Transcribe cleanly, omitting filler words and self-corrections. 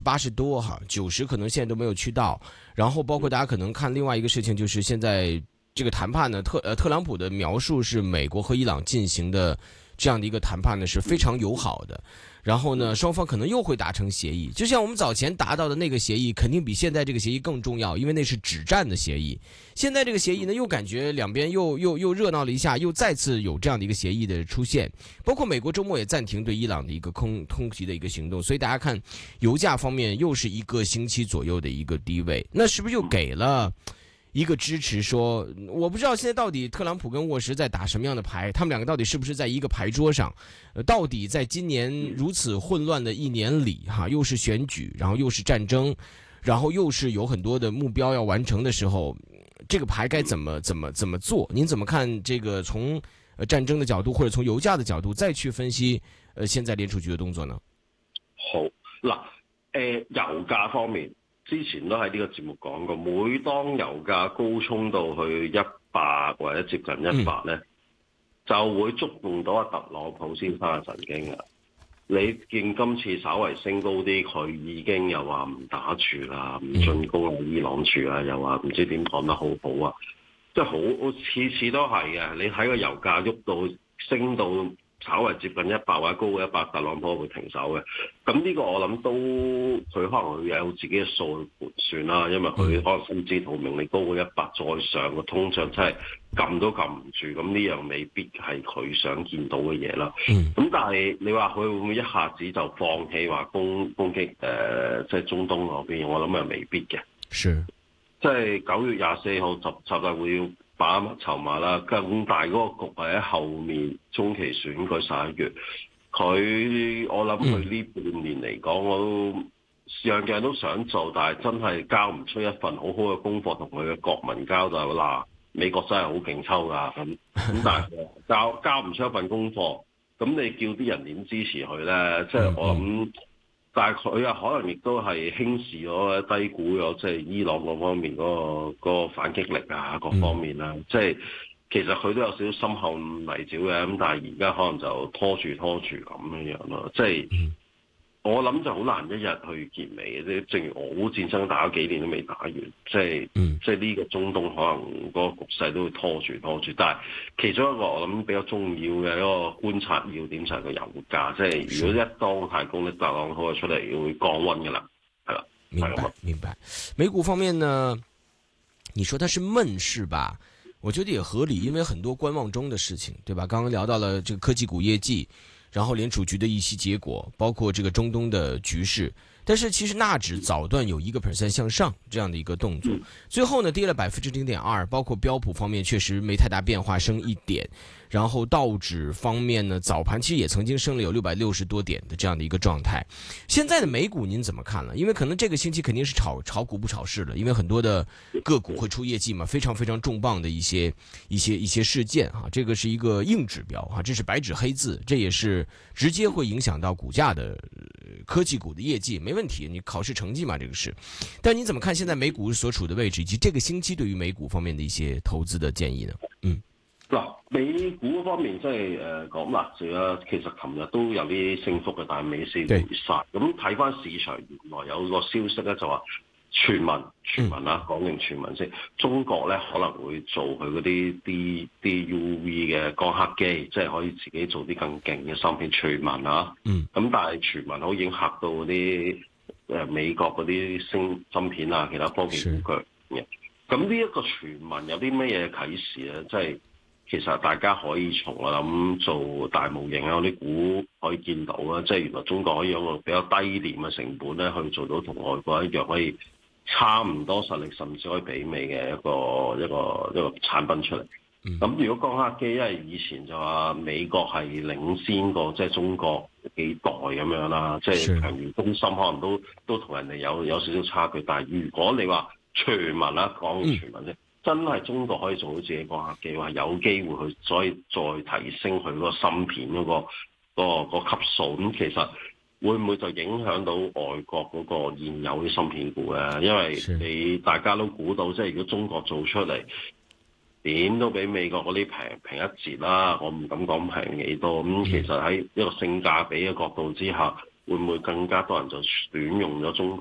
80多哈，90可能现在都没有去到。然后包括大家可能看另外一个事情，就是现在这个谈判呢，特朗普的描述是美国和伊朗进行的这样的一个谈判呢是非常友好的。然后呢，双方可能又会达成协议，就像我们早前达到的那个协议，肯定比现在这个协议更重要，因为那是止战的协议。现在这个协议呢，又感觉两边又热闹了一下，又再次有这样的一个协议的出现。包括美国周末也暂停对伊朗的一个空袭的一个行动，所以大家看，油价方面又是1个星期左右的一个低位，那是不是又给了一个支持说，我不知道现在到底特朗普跟沃什在打什么样的牌，他们两个到底是不是在一个牌桌上？到底在今年如此混乱的一年里，又是选举，然后又是战争，然后又是有很多的目标要完成的时候，这个牌该怎么做？您怎么看这个从战争的角度或者从油价的角度再去分析现在联储局的动作呢？ 好嗱，油價方面。之前都喺呢個節目講過，每當油價高衝到去100或者接近100咧，就會觸動到阿特朗普先生嘅神經啊！你見今次稍為升高啲，佢已經又話唔打住啦，唔進攻伊朗住啦，又話唔知點講得好好啊！即係好次次都係嘅。你睇個油價喐到升到稍為接近100或者高過100，特朗普會停手嘅。咁呢個我諗都佢可能會有自己嘅數去盤算啦，因為佢可能心知肚明，你高過100再上個通脹真係撳都撳唔住，咁呢樣未必係佢想見到嘅嘢啦。咁但係你話佢會唔會一下子就放棄話攻擊即係中東嗰邊？我諗又未必嘅。 是， 即係9月24號習大會要把籌碼啦，更大嗰個局係喺後面中期選舉11月。我諗佢呢半年嚟講，我都樣樣都想做，但係真係交唔出一份好好嘅功課同佢嘅國民交代嗱，美國真係好勁抽㗎咁，但係交唔出一份功課，咁你叫啲人點支持佢咧？即係我諗。但係佢啊，可能亦都係輕視咗、低估咗，即係伊朗嗰方面嗰個反擊力啊，各方面啦。即係其實佢都有少少心後泥沼嘅，咁但係而家可能就拖住咁樣咯。即係我諗就好難一日去結尾嘅。正如俄烏戰爭打咗幾年都未打完，即係呢個中東可能嗰個局勢都會拖住。但係其中一個我諗比較重要嘅一個觀察要點就係個油價，即係如果一當太高咧，特朗普出嚟會降溫㗎啦，係啦。 明白。美股方面呢，你說它是悶是吧？我覺得也合理，因為很多觀望中的事情，對吧？剛剛聊到了這個科技股業績。然後聯儲局的議息結果，包括這個中東的局勢，但是其實納指早段有1% 向上這樣的一個動作，最後呢跌了0.2%，包括標普方面確實沒太大變化，升1點。然後道指方面呢，早盤其實也曾經升了有660多點的這樣的一個狀態。現在的美股您怎麼看了？因為可能這個星期肯定是炒股不炒市了，因為很多的個股會出業績嘛，非常非常重磅的一些事件啊，這個是一個硬指標啊，這是白紙黑字，這也是直接會影響到股價的科技股的業績，沒問題，你考試成績嘛，這個是。但你怎麼看現在美股所處的位置，以及這個星期對於美股方面的一些投資的建議呢？ 嗱，美股方面即係講納指啦，其實琴日都有啲升幅嘅，但係尾市回殺。咁睇翻市場，原來有個消息咧就話傳聞啦，講定傳聞先。中國咧可能會做佢嗰啲 DUV 嘅光刻機，即係可以自己做啲更勁嘅芯片。傳聞啊，咁但係傳聞好已經嚇到嗰啲美國嗰啲芯片啊，其他科技股嘅。咁呢一個傳聞有啲咩嘢啟示咧？即係。其實大家可以從我諗做大模型啊嗰啲股可以見到啦，即係原來中國可以用個比較低廉嘅成本咧去做到同外國一樣可以差唔多實力，甚至可以媲美嘅一個產品出嚟。咁如果光刻機，因為以前就話美國係領先過即係中國幾代咁樣啦，即係強如中芯可能都同人哋有少少差距。但係如果你話傳聞啦，講傳聞啫。真係中國可以做到自己光刻機，話有機會去所以再提升佢嗰個芯片嗰個級數，咁其實會唔會就影響到外國嗰個現有啲芯片股咧？因為大家都估到，即係如果中國做出嚟，點都比美國嗰啲平一截啦。我唔敢講平幾多，咁其實喺一個性價比嘅角度之下， 會唔會更加多人就選用咗中國